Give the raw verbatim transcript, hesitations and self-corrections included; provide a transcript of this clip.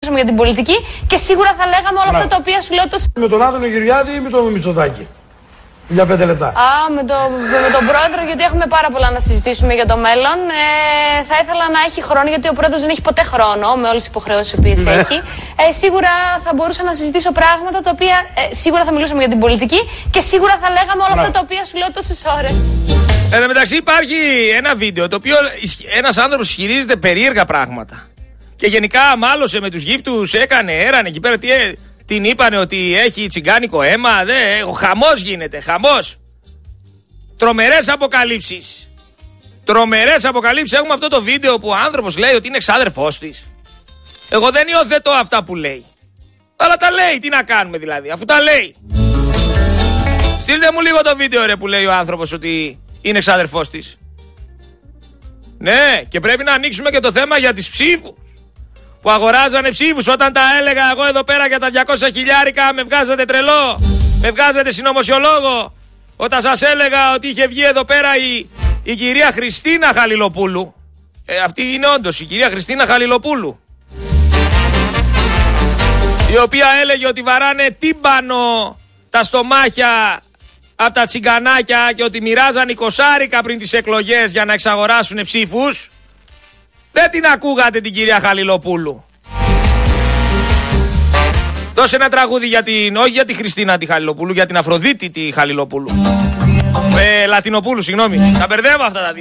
μιλούσαμε για την πολιτική και σίγουρα θα λέγαμε όλα αυτά τα οποία σου λέω το... Με τον Άδωνο Γεωργιάδη ή με τον Μητσοτάκη? Για πέντε λεπτά. Α, με, το, με τον πρόεδρο, γιατί έχουμε πάρα πολλά να συζητήσουμε για το μέλλον. Ε, θα ήθελα να έχει χρόνο, γιατί ο πρόεδρος δεν έχει ποτέ χρόνο με όλες τις υποχρεώσεις που ναι. έχει. Ε, σίγουρα θα μπορούσα να συζητήσω πράγματα τα οποία ε, σίγουρα θα μιλούσαμε για την πολιτική και σίγουρα θα λέγαμε όλα ναι. αυτά τα οποία σου λέω τόσες ώρες. Εν τω μεταξύ υπάρχει ένα βίντεο το οποίο ένας άνθρωπος ισχυρίζεται περίεργα πράγματα. Και γενικά μάλωσε με τους γύφτους, έκανε, έρανε εκεί πέρα. Τι, ε, την είπανε ότι έχει τσιγκάνικο αίμα. Δε, ο χαμός γίνεται, χαμός. Τρομερές αποκαλύψεις. Τρομερές αποκαλύψεις. Έχουμε αυτό το βίντεο που ο άνθρωπος λέει ότι είναι εξάδερφός της. Εγώ δεν υιοθετώ αυτά που λέει. Αλλά τα λέει, τι να κάνουμε δηλαδή, αφού τα λέει. Στείλτε μου λίγο το βίντεο ρε που λέει ο άνθρωπος ότι είναι εξάδερφός της. Ναι, και πρέπει να ανοίξουμε και το θέμα για τις ψήφους. Που αγοράζανε ψήφους. Όταν τα έλεγα εγώ εδώ πέρα για τα διακόσια χιλιάρικα, με βγάζατε τρελό. Με βγάζατε συνωμοσιολόγο. Όταν σας έλεγα ότι είχε βγει εδώ πέρα η, η κυρία Χριστίνα Χαλιλοπούλου. Ε, αυτή είναι όντως η κυρία Χριστίνα Χαλιλοπούλου. Η οποία έλεγε ότι βαράνε τύμπανο τα στομάχια από τα τσιγκανάκια και ότι μοιράζαν εικοσάρικα πριν τις εκλογές για να εξαγοράσουν ψήφους. Δεν την ακούγατε την κυρία Χαλιλοπούλου. Δώσε ένα τραγούδι για την, όχι για τη Χριστίνα τη Χαλιλοπούλου, για την Αφροδίτη τη Χαλιλοπούλου. Ε, Λατινοπούλου, συγγνώμη. Τα μπερδεύω αυτά τα δύο.